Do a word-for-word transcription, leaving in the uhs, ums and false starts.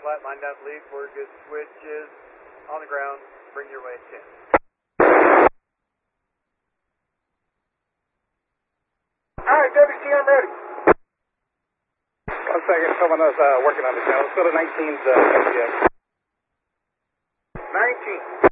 flat, line down to lead, four good switches, on the ground, bring your way ten. Alright, W C, I'm ready. One second, someone is uh, working on the channel. Let's go to nineteen's uh, W X. nineteen.